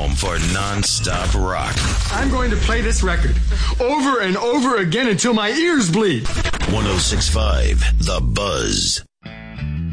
home for non-stop rock. I'm going to play this record over and over again until my ears bleed. 106.5 The Buzz.